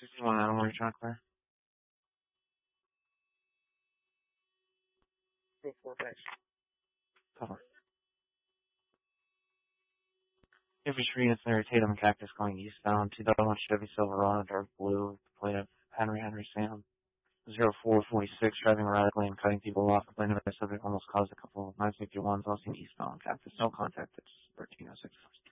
61 Animal Chocolate. 4 days. Cover. Infantry units near Tatum Cactus going eastbound. 2001 Chevy Silverado, dark blue, plate of Henry Sam. 0446, driving erratically and cutting people off. Complaining about the subject almost caused a couple of 951s, all seen eastbound Cactus. No contact, it's 1306.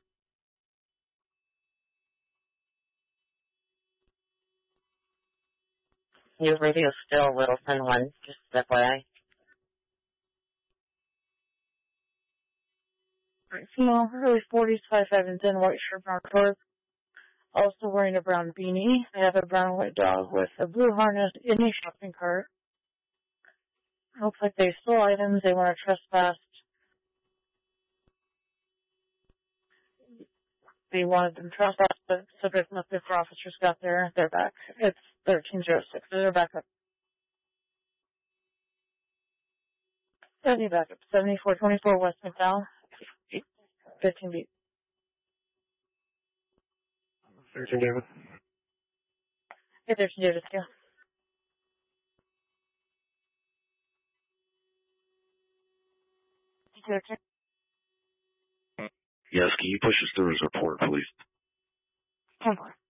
Your radio's still Littleton 1, just FYI. Female, early 40s, 5'5" and white shirt, brown clothes. Also wearing a brown beanie. I have a brown and white dog with a blue harness in a shopping cart. Looks like they stole items. They want to trespass. They wanted them trespassed, but subject must be for officers got there. They're back. It's 1306. They're back up. Any backup. 7424 West McDowell. 15 beat. 13 David. Hey, 13 David, yeah. Yes, can you push us through his report, please? 10-4.